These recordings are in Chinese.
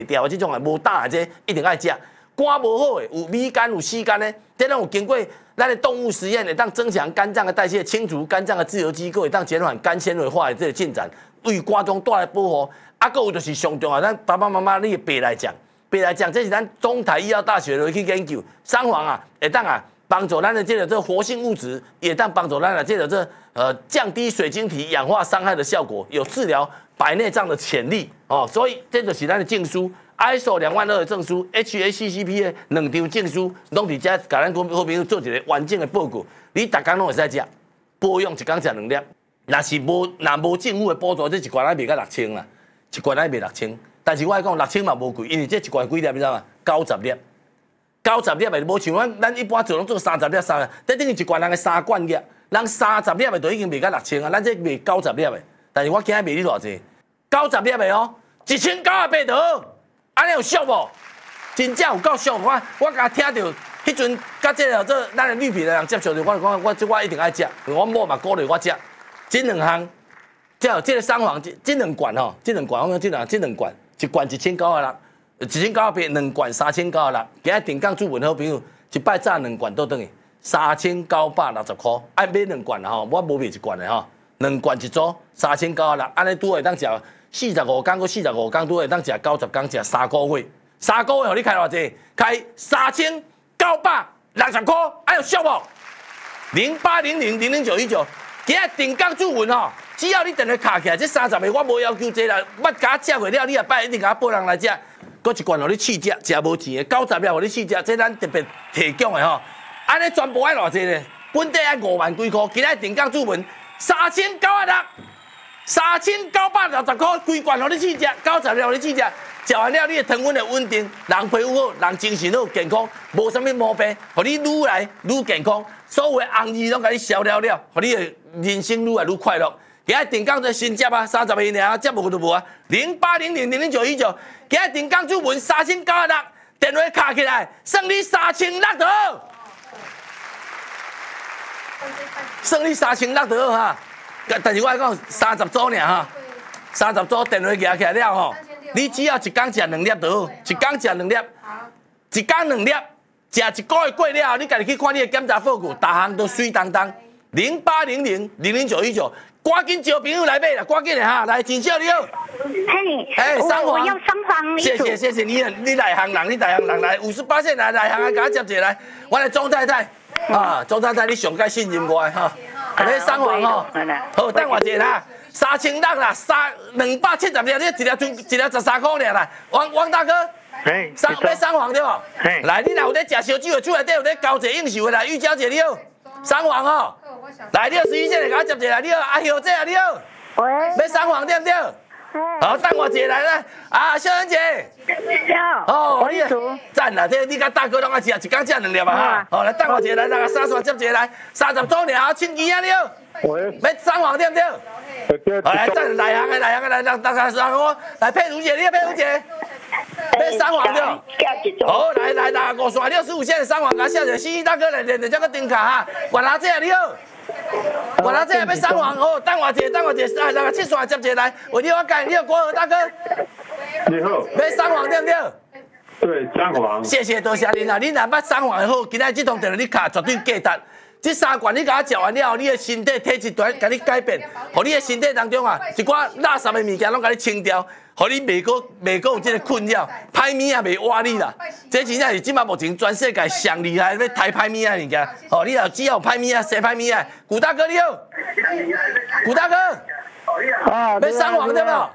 掉这种啊无胆的这一定爱食。肝无好的，有米肝有硒肝的，这种有经过咱的动物实验会当增强肝脏的代谢，清除肝脏的自由基，会当减缓肝纤维化的这个进展，为肝中带来保护。啊，还有就是上重要，咱爸爸妈妈你白来讲，这是咱中台医药大学的去研究，三黄啊会当啊帮助咱的这个活性物质，也当帮助咱的这个降低水晶体氧化伤害的效果，有治疗白内障的潜力哦。所以这就是咱的证书。ISO 22000的证书 ，HACCP 的2张证书，拢伫遮，甲咱好朋友做一个完整的报告。你逐工拢会使食，保养一工食2粒。若无政府的补助，这一罐还卖到6000啦，一罐还卖6000。但是我讲6000嘛无贵，因为这一罐几粒你知道吗？90粒，90粒的无像咱一般做拢做30粒3，这等于一罐人的3罐粒，人30粒的都已经卖到6000啊，咱这卖90粒的。但是我今日卖你偌济？90粒的哦，1980刀。安尼有俗无？真正有够俗！我甲听到迄阵，甲这个咱的绿皮的人接触着，我一定爱食，我某嘛鼓励我食。这2项，这个三黄这2罐吼，这2罐我讲这2罐，一罐1996，1980，2罐3960。今日定岗主文好朋友，一摆炸2罐倒转去，3960块。爱买2罐吼，我无买1罐的吼，2罐一组3960，安尼拄会当食。45天，搁45天都会当食90天，食3个月，3个月，互你开偌济？开3960块，哎有俗无？0800000919，今日定岗主文吼，只要你电话卡起来，这30个我无要求这啦，捌甲食过了，你下摆一定甲报人来食，搁一罐互你试食，食无钱的90粒互你试食，这咱特别提供的吼，安尼全部爱偌济呢？本地爱5万几块，今日定岗主文3960。3960块，规罐互你试食，90粒互你试食，食完了你的糖分会稳定，人皮肤好，人精神好，健康，无啥物毛病，互你愈来愈健康，所有的红字拢甲你消了了，互你的人生愈来愈快乐。今日定岗做新接啊，30个尔，接无就无啊。0800000919，今日定岗主文3960，电话卡起来，算你3600刀，算你3600刀哈。但是我讲30组尔哈，30组电话举起来了吼，你只要一工食2粒就好，一工食2粒，一工2粒，食1个月过了，你家己去看你的检查报告，逐项都水当当。0800000919，赶紧招朋友来买啦，赶紧的哈，来真少了。 嘿，三黄，我要三黄。 谢谢你内行人，来58岁来内行啊，甲我接者来，我来钟太太啊，钟太太你上届信任我哈。你三黄吼，好，等我一下啦，3600啦，270粒，你一粒13块尔啦。王大哥，买三黄对无？来，你若有咧食烧酒的，厝内底有咧交际应酬的啦，玉娇姐你好，三黄吼，来，你11岁来甲我接者来，你好，阿秀姐你好，买三黄对不对？好，等我一下来啦，啊，秀恩姐，哦，你赞啦，这你甲大哥拢爱食，一工食2粒啊哈，好，来等我一下来，来三刷接者来，30组尔，亲姨啊你好，买三黄对不对？好，来赞内行的来，让我来佩如姐，你佩如姐，买三黄对，好，来55线的三黄，甲谢谢西西大哥来这个订卡哈，管他这你好。我拿这要三黄哦，等我一下，来7刷接者来，我你好介，你好国和大哥， 你好， 买三黄对不对？ 对，三黄。 谢谢多谢您啊，你若捌三黄的好，今仔这通电话你卡绝对价值。这3罐你甲我食完了，你的身体体质全甲你改变，互你的身体当中啊，一寡垃圾的物件拢甲你清掉，互你袂有这个困扰，歹物啊袂活你啦。这真正是即摆目前全世界上厉害要抬歹物啊物件，哦，你只要有歹物啊，洗歹物啊，古大哥你好，古大哥，买三黄对无？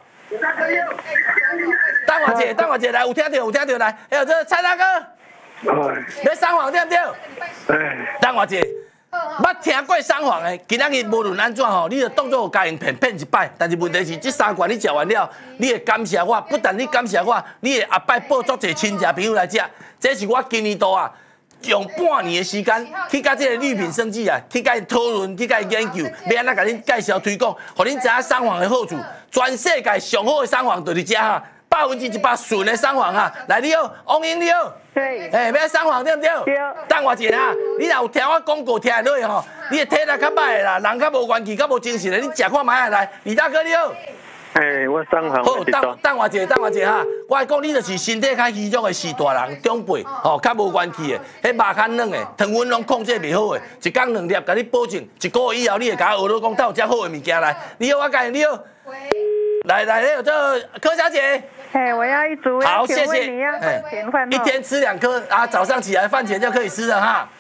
等我一下来，有听到来，还有这蔡大哥，买三黄对不对？等我一下。捌听过三黄的，今仔日无论安怎吼，你就当作有家人骗一摆。但是问题是，这3罐你食完了，你会感谢我，不但你感谢我，你会下摆报足侪亲戚朋友来食。这是我今年度啊，用半年的时间去甲这个绿品生计啊，去甲伊讨论，去甲伊研究，要安怎甲恁介绍推广，互恁知影三黄的好处。全世界上好的三黄就是这哈，100%纯的三黄哈。来，你好，王英你好。买三黄对不对？对。等我一下哈，你若有听我广告听落去吼，你的体力较歹啦，人较无元气，较无精神的，你食看卖来。李大哥你好， 我上行。 好，等我一下哈，我讲你就是身体较虚弱的四大人，长辈吼，较无元气的，迄肉较软的，糖分拢控制袂好的，一天2粒，甲你保证，一个月以后你会甲我学讲，有遮好的物件来。你好，我甲你好。来，这柯小姐。 我要一组。 好，谢谢。 你要饭前饭后。 1天吃2颗啊，早上起来饭前就可以吃了哈。